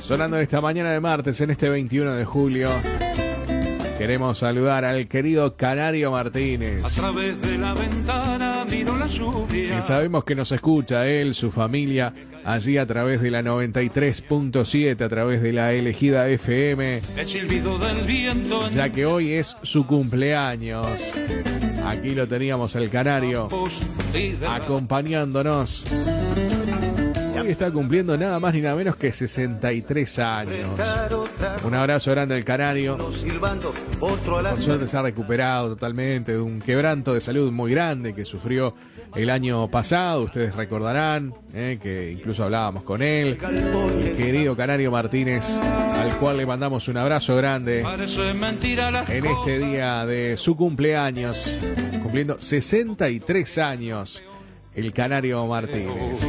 Sonando esta mañana de martes, en este 21 de julio, queremos saludar al querido Canario Martínez. A través de la ventana miro la lluvia. Y sabemos que nos escucha él, su familia, allí a través de la 93.7, a través de la elegida FM. El silbido del viento. Ya que hoy es su cumpleaños. Aquí lo teníamos al Canario, acompañándonos. Hoy está cumpliendo nada más ni nada menos que 63 años. Un abrazo grande al Canario. Por suerte se ha recuperado totalmente de un quebranto de salud muy grande que sufrió el año pasado. Ustedes recordarán que incluso hablábamos con él, el querido Canario Martínez, al cual le mandamos un abrazo grande en este día de su cumpleaños, cumpliendo 63 años el Canario Martínez.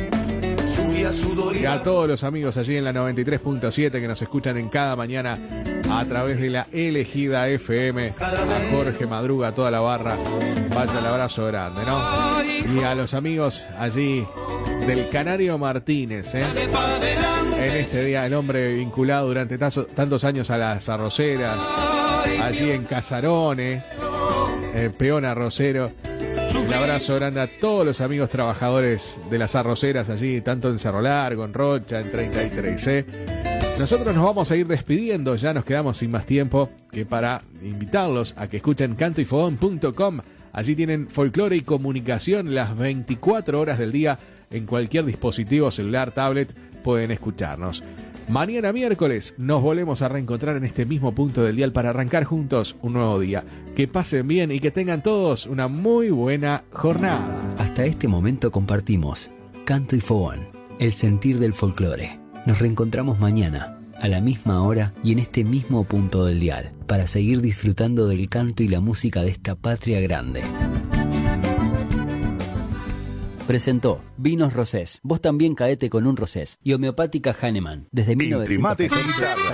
Y a todos los amigos allí en la 93.7 que nos escuchan en cada mañana a través de la elegida FM, a Jorge Madruga, a toda la barra, vaya el abrazo grande, ¿no? Y a los amigos allí del Canario Martínez, en este día, el hombre vinculado durante tantos años a las arroceras, allí en Casarones, peón arrocero. Un abrazo grande a todos los amigos trabajadores de las arroceras allí, tanto en Cerro Largo, en Rocha, en 33. Nosotros nos vamos a ir despidiendo, ya nos quedamos sin más tiempo que para invitarlos a que escuchen cantoyfogón.com. Allí tienen folclore y comunicación las 24 horas del día, en cualquier dispositivo celular, tablet, pueden escucharnos. Mañana miércoles nos volvemos a reencontrar en este mismo punto del dial para arrancar juntos un nuevo día. Que pasen bien y que tengan todos una muy buena jornada. Hasta este momento compartimos Canto y Fogón, el sentir del folclore. Nos reencontramos mañana, a la misma hora y en este mismo punto del dial, para seguir disfrutando del canto y la música de esta patria grande. Presentó Vinos Rosés. Vos también caete con un Rosés. Y Homeopática Hahnemann. Desde 1914.